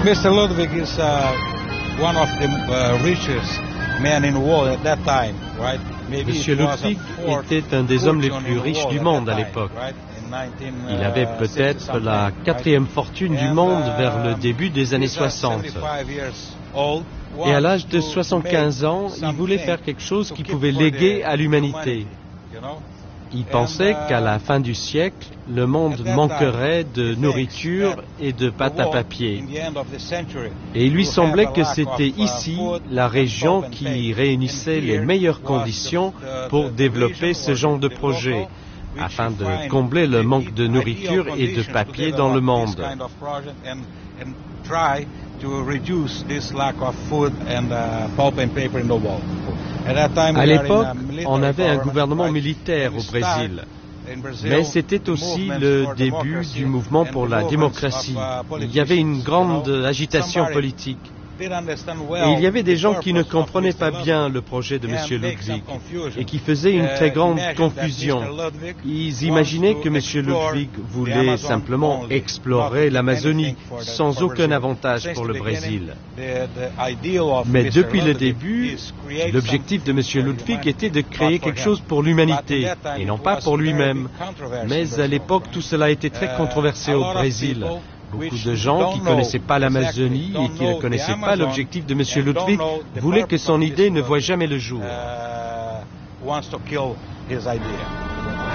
Mr. Ludwig is one of the richest men in the world at that time, right? Monsieur Ludwig était un des hommes les plus riches du monde à l'époque. Il avait peut-être la quatrième fortune du monde vers le début des années 60. Et à l'âge de 75 ans, il voulait faire quelque chose qu'il pouvait léguer à l'humanité. Il pensait qu'à la fin du siècle, le monde manquerait de nourriture et de pâte à papier. Et il lui semblait que c'était ici la région qui réunissait les meilleures conditions pour développer ce genre de projet, afin de combler le manque de nourriture et de papier dans le monde. À l'époque, on avait un gouvernement militaire au Brésil, mais c'était aussi le début du mouvement pour la démocratie. Il y avait une grande agitation politique. Et il y avait des gens qui ne comprenaient pas bien le projet de M. Ludwig et qui faisaient une très grande confusion. Ils imaginaient que M. Ludwig voulait simplement explorer l'Amazonie sans aucun avantage pour le Brésil. Mais depuis le début, l'objectif de M. Ludwig était de créer quelque chose pour l'humanité et non pas pour lui-même. Mais à l'époque, tout cela était très controversé au Brésil. Beaucoup de gens qui ne connaissaient pas l'Amazonie et qui ne connaissaient pas l'objectif de M. Ludwig voulaient que son idée ne voie jamais le jour.